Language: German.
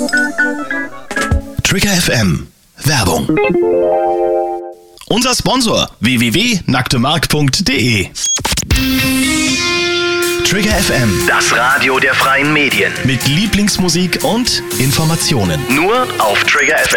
Trigger FM Werbung. Unser Sponsor www.nacktemark.de. Trigger FM, Das Radio der freien Medien. mit Lieblingsmusik und Informationen. Nur auf Trigger FM.